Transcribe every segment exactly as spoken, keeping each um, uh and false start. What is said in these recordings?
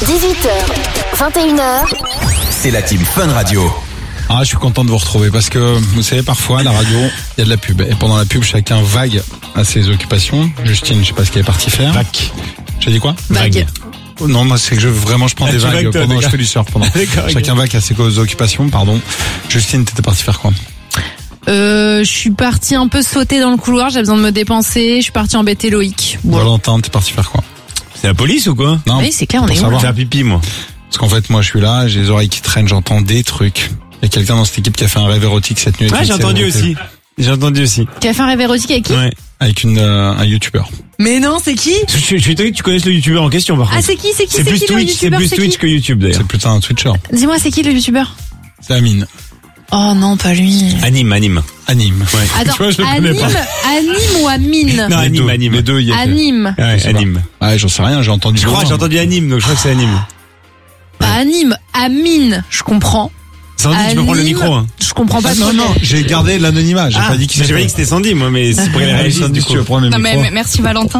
dix-huit heures, vingt et une heures. C'est la team Fun Radio. Ah, je suis content de vous retrouver parce que, vous savez, parfois, à la radio, il y a de la pub. Et pendant la pub, chacun vague à ses occupations. Justine, je sais pas ce qu'elle est partie faire. Vague. J'ai dit quoi? Vague. Non, moi, c'est que je, vraiment, je prends Ah, des tu vagues vagues, toi, pendant que je d'accord. fais du surf. Pendant. Chacun vague à ses occupations, pardon. Justine, t'étais partie faire quoi? Euh, je suis partie un peu sauter dans le couloir, j'ai besoin de me dépenser, je suis partie embêter Loïc. Voilà. Valentin, t'es parti faire quoi? C'est la police ou quoi? Non. Oui, c'est clair, on pour est où savoir. Faire pipi, moi. Parce qu'en fait, moi, je suis là, j'ai les oreilles qui traînent, j'entends des trucs. Il y a quelqu'un dans cette équipe qui a fait un rêve érotique cette nuit. Ouais, avec j'ai une entendu célébrité. aussi. J'ai entendu aussi. Qui a fait un rêve érotique avec qui? Ouais. Avec une, euh, un youtubeur. Mais non, c'est qui? Je, je, je suis étonné que tu connaisses le youtubeur en question, par Ah, contre. c'est qui? C'est qui? C'est plus qui le Twitch, c'est youtubeur? plus C'est Twitch qui que YouTube, d'ailleurs. C'est plutôt un Twitcher. Dis-moi, c'est qui le youtubeur? C'est Amine. Oh non, pas lui. Anime, anime. Anime. Ouais. Attends, Tu vois, je le connais anime, pas. anime ou Amine? Non, Les anime, deux, anime. Les deux, il y a Anime. Ouais, Je sais anime. pas. Ouais, j'en sais rien, j'ai entendu. Je crois, le j'ai nom. entendu anime, donc je crois que c'est anime. Pas anime, Amine, je comprends. Sandy, tu peux prendre le Anime, micro, hein. Je comprends pas Ah, trop. non, non, j'ai gardé l'anonymat, j'ai Ah, pas dit qui mais c'était. j'avais dit que c'était Sandy, moi, mais c'est pour qu'elle Allez, réagisse, Sandy, du si coup. tu veux prendre le Non micro. mais merci Valentin.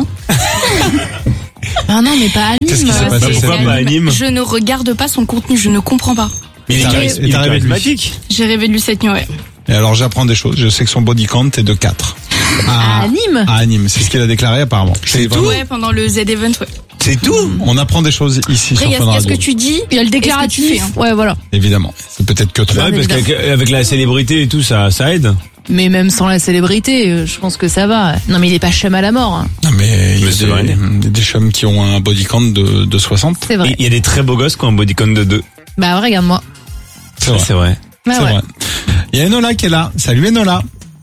Ah non, mais pas Anime. Qu'est-ce qui s'est euh, passé c'est- cette Pourquoi nuit pas anime? Je ne regarde pas son contenu, je ne comprends pas. Mais il est Et charisme- t'as il est rêvé de lui. charismatique. J'ai rêvé de lui cette nuit, ouais. Et alors, j'apprends des choses. Je sais que son body count est de quatre. À Anime. À Anime. C'est ce qu'il a déclaré, apparemment. C'est vraiment- Ouais, pendant le Z Event, ouais. C'est tout. On apprend des choses ici Après, sur il y a Fun il y a ce Radio. que tu dis. Il y a le et ce que tu déclaratif. fais, hein. Ouais, voilà. Évidemment. C'est peut-être que trois. Ouais, parce évidemment. qu'avec avec la célébrité et tout, ça, ça aide. Mais même sans la célébrité, euh, je pense que ça va. Non, mais il est pas chum à la mort. hein. Non, mais il y Mais a c'est des, vrai. il y a des chums qui ont un body count de, de soixante. C'est Et vrai. il y a des très beaux gosses qui ont un body count de deux. Bah, regarde-moi. C'est vrai. C'est vrai. Bah, C'est ouais. vrai. Il y a Enola qui est là. Salut Enola.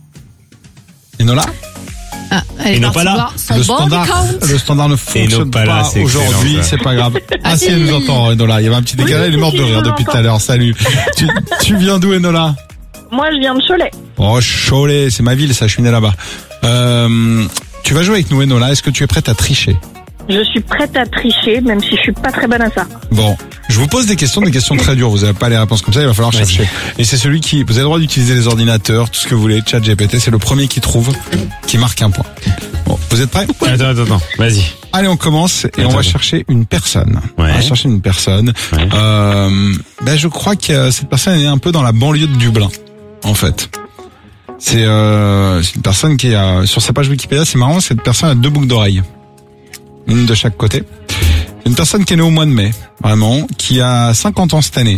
Enola. Ah, elle est Et non partie pas là. voir son Le body standard, count. le standard ne Et fonctionne non pas pas, là, c'est aujourd'hui, excellent, ça. c'est pas grave. Ah si, si. elle nous entend, Enola. Il y avait un petit décalage, elle est morte de rire depuis tout à l'heure. Salut. tu, tu viens d'où, Enola? Moi, je viens de Cholet. Oh, Cholet, c'est ma ville, ça, je suis né là-bas. Euh, tu vas jouer avec nous, Enola. Est-ce que tu es prête à tricher? Je suis prête à tricher, même si je suis pas très bonne à ça. Bon, je vous pose des questions, des questions très dures. Vous n'avez pas les réponses comme ça, il va falloir Vas-y. chercher. Et c'est celui qui, vous avez le droit d'utiliser les ordinateurs, tout ce que vous voulez, chat G P T, c'est le premier qui trouve, qui marque un point. Bon, vous êtes prêts? Attends, attends, attends. Vas-y. Allez, on commence et Attends, on va attends. chercher une personne. Ouais. On va chercher une personne. Ouais. Euh, ben je crois que euh, cette personne est un peu dans la banlieue de Dublin, en fait. C'est euh, c'est une personne qui a sur sa page Wikipédia, c'est marrant, cette personne a deux boucles d'oreilles, une de chaque côté. Une personne qui est née au mois de mai, vraiment, qui a cinquante ans cette année.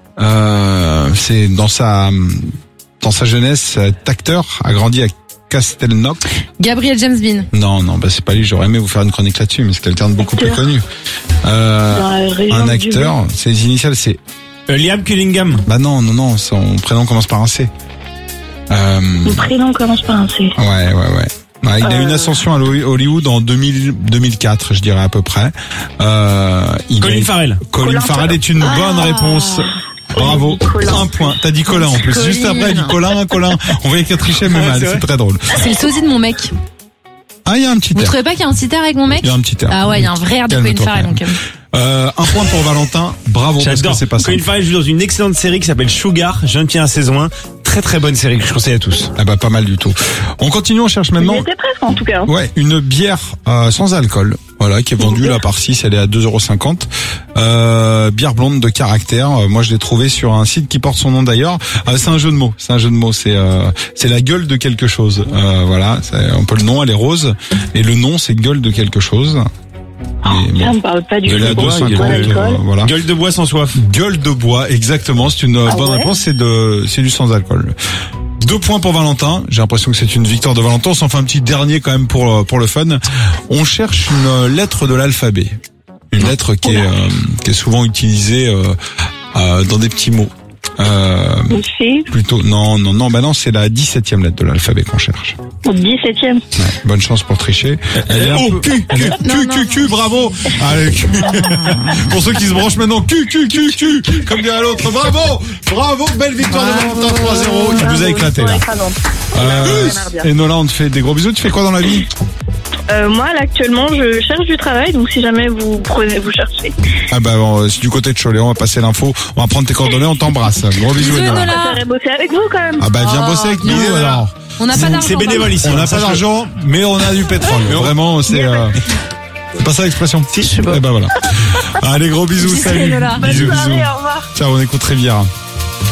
Euh, c'est dans sa dans sa jeunesse, cet acteur a grandi à Castleknock. Gabriel James Bean. Non, non, bah c'est pas lui. J'aurais aimé vous faire une chronique là-dessus, mais c'est quelqu'un de beaucoup plus Acteur. connu. Euh, Dans la région un de acteur. Ses initiales, c'est. Euh, Liam Cullingham. Bah non, non, non. Son prénom commence par un C. Euh, Mon prénom commence par un C. ouais, ouais, ouais. Ouais, il a eu une Euh. ascension à Holly- Hollywood en deux mille, deux mille quatre, je dirais à peu près. Euh, il Colin gagne- Farrell. Colin Colin Farrell est une Ah. bonne réponse. Bravo. Colin. Un point. T'as dit Colin en plus. Colin. Juste après, il dit Colin, Colin. On voyait qu'elle trichait, mais Ouais, mal. c'est C'est vrai. très drôle. C'est le sosie de mon mec. Ah, il y a un petit Vous air. trouvez pas qu'il y a un petit air avec mon mec? Il y a un petit air. Ah ouais, il y a un vrai air de Colin Calme-toi, Farrell. quand Donc, même. euh, Euh, un point pour Valentin. Bravo, parce que J'adore. c'est pas ça. Colin Farrell joue dans une excellente série qui s'appelle Sugar. Je viens de finir la saison un. Très très bonne série que je conseille à tous. Ah bah pas mal du tout. On continue, on cherche Il maintenant. était presque, en tout cas. Ouais, une bière euh, sans alcool. Voilà, qui est vendue là par six, elle est à deux euros cinquante. Euh, bière blonde de caractère. Euh, moi, je l'ai trouvée sur un site qui porte son nom d'ailleurs. Euh, c'est un jeu de mots. C'est un jeu de mots. C'est euh, c'est la gueule de quelque chose. Euh, voilà, c'est un peu le nom. Elle est rose et le nom c'est gueule de quelque chose. Et, Ça bon, me parle pas du elle est à tout. deux Ouais, cinquante. il y a Pas le- d'alcool. euh, voilà. Gueule de bois sans soif. Gueule de bois, exactement. C'est une euh, Ah bonne ouais réponse. C'est de, c'est du sans alcool. Deux points pour Valentin. J'ai l'impression que c'est une victoire de Valentin. On s'en fait un petit dernier quand même pour euh, pour le fun. On cherche une euh, lettre de l'alphabet. Une lettre qui est euh, qui est souvent utilisée euh, euh, dans des petits mots. Euh, Une fille, plutôt non non non bah non c'est la dix-septième lettre de l'alphabet qu'on cherche. au dix-septième. Ouais, bonne chance pour tricher. Elle est un Oh, peu- cul, elle est- Non, cul, non, cul, cul, bravo. Allez, cul. Pour ceux qui se branchent maintenant, cul, cul, cul, cul, comme dirait l'autre. Bravo, bravo, belle victoire de Valentin trois zéro. Il vous a éclaté là. Euh, et Nola, on te fait des gros bisous. Tu fais quoi dans la vie? Euh, moi, là, actuellement, je cherche du travail, donc si jamais vous prenez, vous cherchez. Ah bah bon, c'est du côté de Cholet, on va passer l'info. On va prendre tes coordonnées, on t'embrasse. Gros bisous, Bisous, Enola. Enola. J'aimerais bosser avec vous, quand même. Ah bah viens Oh, bosser avec non. nous alors. On n'a pas d'argent. C'est bénévole ici. On n'a hein, pas sache-le. d'argent, mais on a du pétrole. Vraiment, c'est euh, c'est pas ça l'expression. Si, je sais pas. Eh ben voilà. Allez, gros bisous, Bisous, salut. Lola. Bonne Bisous, soirée, bisous. au revoir. Ciao, on écoute Riviera.